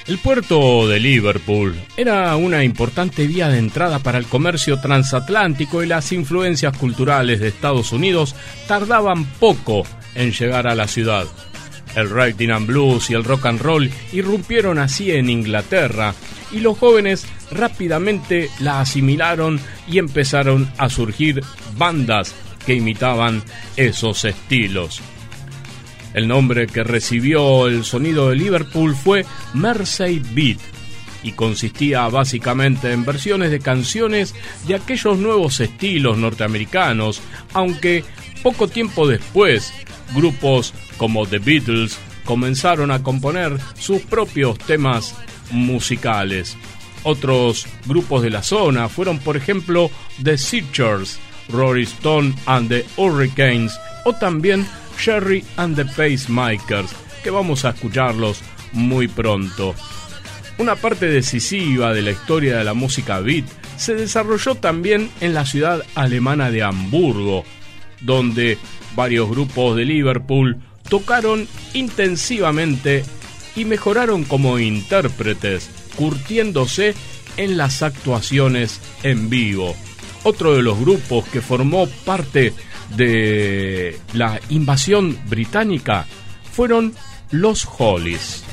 El puerto de Liverpool era una importante vía de entrada para el comercio transatlántico y las influencias culturales de Estados Unidos tardaban poco en llegar a la ciudad. El rhythm and blues y el rock and roll irrumpieron así en Inglaterra y los jóvenes rápidamente la asimilaron y empezaron a surgir bandas que imitaban esos estilos. El nombre que recibió el sonido de Liverpool fue Mersey Beat y consistía básicamente en versiones de canciones de aquellos nuevos estilos norteamericanos, aunque poco tiempo después grupos como The Beatles comenzaron a componer sus propios temas musicales. Otros grupos de la zona fueron, por ejemplo, The Searchers, Rolling Stone and the Hurricanes o también Cherry and the Pacemakers, que vamos a escucharlos muy pronto. Una parte decisiva de la historia de la música beat se desarrolló también en la ciudad alemana de Hamburgo, donde varios grupos de Liverpool tocaron intensivamente y mejoraron como intérpretes, curtiéndose en las actuaciones en vivo. Otro de los grupos que formó parte de la invasión británica fueron los Hollies.